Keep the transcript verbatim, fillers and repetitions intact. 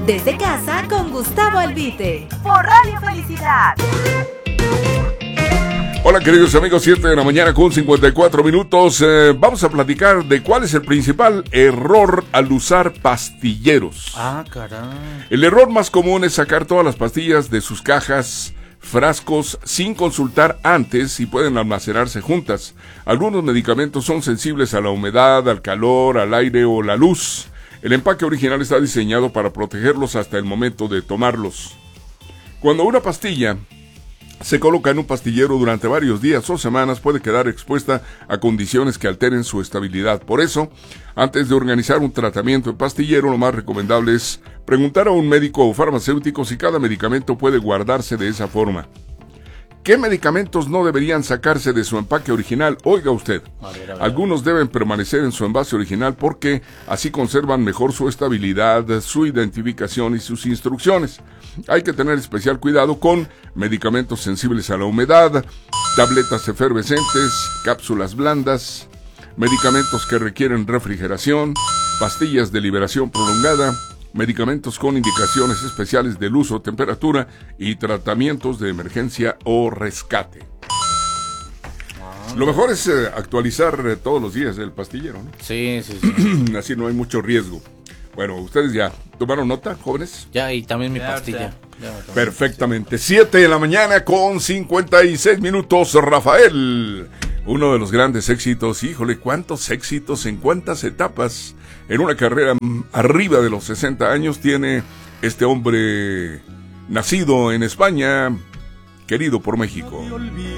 Desde casa con Gustavo Albite, por Radio Felicidad. Hola queridos amigos, siete de la mañana con cincuenta y cuatro minutos. Eh, vamos a platicar de cuál es el principal error al usar pastilleros. Ah, caray. El error más común es sacar todas las pastillas de sus cajas, frascos, sin consultar antes si pueden almacenarse juntas. Algunos medicamentos son sensibles a la humedad, al calor, al aire o la luz. El empaque original está diseñado para protegerlos hasta el momento de tomarlos. Cuando una pastilla se coloca en un pastillero durante varios días o semanas, puede quedar expuesta a condiciones que alteren su estabilidad. Por eso, antes de organizar un tratamiento en pastillero, lo más recomendable es preguntar a un médico o farmacéutico si cada medicamento puede guardarse de esa forma. ¿Qué medicamentos no deberían sacarse de su empaque original? Oiga usted, A ver, a ver, algunos deben permanecer en su envase original porque así conservan mejor su estabilidad, su identificación y sus instrucciones. Hay que tener especial cuidado con medicamentos sensibles a la humedad, tabletas efervescentes, cápsulas blandas, medicamentos que requieren refrigeración, pastillas de liberación prolongada, medicamentos con indicaciones especiales de luz o temperatura y tratamientos de emergencia o rescate. Lo mejor es eh, actualizar eh, todos los días el pastillero, ¿no? Sí, sí, sí. Así no hay mucho riesgo. Bueno, ustedes ya tomaron nota, jóvenes. Ya, y también mi Ya, pastilla. ya. Ya me tomé Perfectamente. siete de la mañana con cincuenta y seis minutos. Rafael, uno de los grandes éxitos. Híjole, cuántos éxitos en cuántas etapas en una carrera arriba de los sesenta años tiene este hombre nacido en España, querido por México.